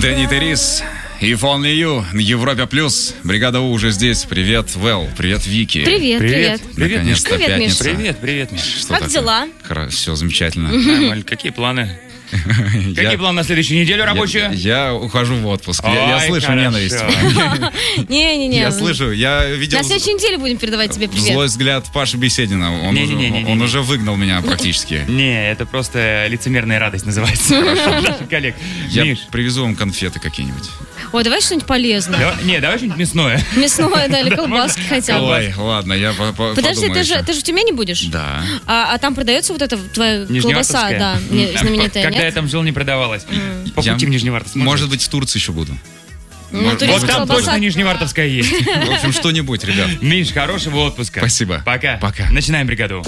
Дэнни Террис и Only You на Европе Плюс. Бригада У уже здесь. Привет, Вэл. Привет, Вики. Привет. Наконец-то Привет, Миш. пятница. Привет, Миш. Что Как такое? дела? Все замечательно. Нормально. Какие планы? Какие планы на следующую неделю рабочие? Я ухожу в отпуск. Я Ой, слышу хорошо. ненависть. Не-не-не. Я слышу, я видел На следующей неделе будем передавать тебе привет. злой взгляд Паши Беседина. Он уже выгнал меня практически. Не, это просто лицемерная радость называется. Наших коллег. Я Миш, привезу вам конфеты какие-нибудь. Ой, давай что-нибудь полезное. давай что-нибудь мясное. Мясное, да, или колбаски хотя бы. Ой, ладно, я Подожди, подумаю еще. ты же в Тюмени будешь? Да. А там продается вот эта твоя колбаса, Нижневартовская? да, знаменитая, Когда я нет? там жил, не продавалась. По Я, пути в Нижневартовск. может быть, в Турции еще буду. Ну, может, туристская Вот там колбаса. точно Нижневартовская есть. В общем, что-нибудь, ребят. Миш, хорошего отпуска. Спасибо. Пока. Пока. Начинаем бригаду.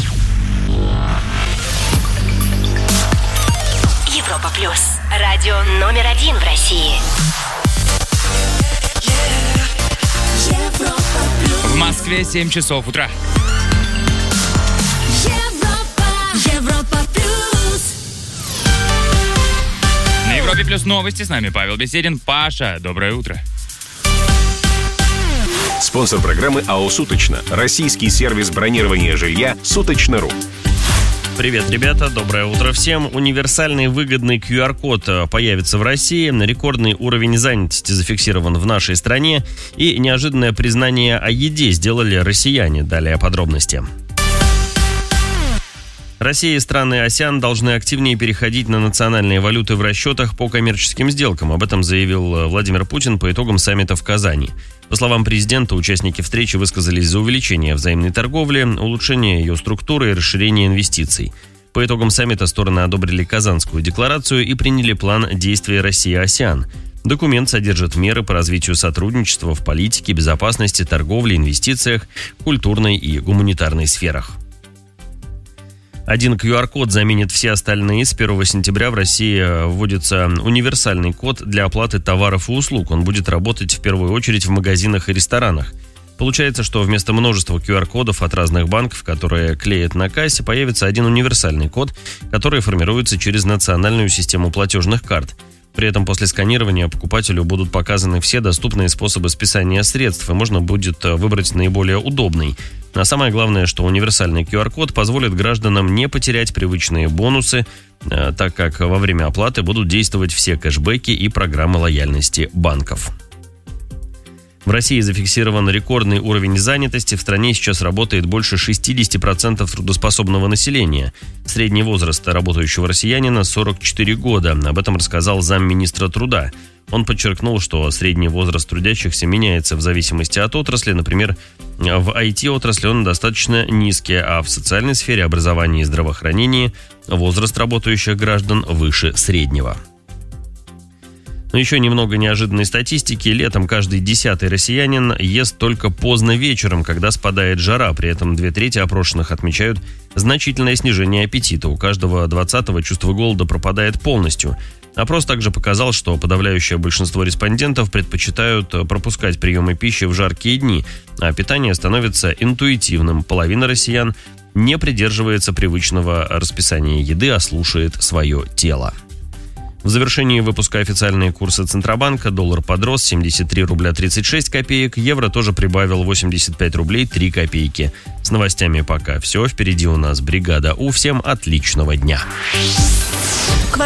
Европа Плюс. Радио номер 1 в России. В Москве 7 часов утра. Европа Плюс. На Европе Плюс новости. С нами Павел Беседин. Паша, доброе утро. Спонсор программы АО «Суточно». Российский сервис бронирования жилья «Суточно.ру». Привет, ребята, доброе утро всем. Универсальный выгодный QR-код появится в России. Рекордный уровень занятости зафиксирован в нашей стране. И неожиданное признание о еде сделали россияне. Далее подробности. Россия и страны АСЕАН должны активнее переходить на национальные валюты в расчетах по коммерческим сделкам. Об этом заявил Владимир Путин по итогам саммита в Казани. По словам президента, участники встречи высказались за увеличение взаимной торговли, улучшение ее структуры и расширение инвестиций. По итогам саммита стороны одобрили Казанскую декларацию и приняли план действий России-АСЕАН. Документ содержит меры по развитию сотрудничества в политике, безопасности, торговле, инвестициях, культурной и гуманитарной сферах. Один QR-код заменит все остальные. С 1 сентября в России вводится универсальный код для оплаты товаров и услуг. Он будет работать в первую очередь в магазинах и ресторанах. Получается, что вместо множества QR-кодов от разных банков, которые клеят на кассе, появится один универсальный код, который формируется через национальную систему платежных карт. При этом после сканирования покупателю будут показаны все доступные способы списания средств, и можно будет выбрать наиболее удобный. А самое главное, что универсальный QR-код позволит гражданам не потерять привычные бонусы, так как во время оплаты будут действовать все кэшбэки и программы лояльности банков. В России зафиксирован рекордный уровень занятости. В стране сейчас работает больше 60% трудоспособного населения. Средний возраст работающего россиянина – 44 года. Об этом рассказал замминистра труда. Он подчеркнул, что средний возраст трудящихся меняется в зависимости от отрасли. Например, в IT-отрасли он достаточно низкий, а в социальной сфере, образования и здравоохранения возраст работающих граждан выше среднего. Но еще немного неожиданной статистики. Летом каждый 10-й россиянин ест только поздно вечером, когда спадает жара. При этом 2/3 опрошенных отмечают значительное снижение аппетита. У каждого 20-го чувство голода пропадает полностью. Опрос также показал, что подавляющее большинство респондентов предпочитают пропускать приемы пищи в жаркие дни, а питание становится интуитивным. Половина россиян не придерживается привычного расписания еды, а слушает свое тело. В завершении выпуска официальные курсы Центробанка. Доллар подрос 73 рубля 36 копеек. Евро тоже прибавил 85 рублей 3 копейки. С новостями пока все. Впереди у нас бригада У. Всем отличного дня.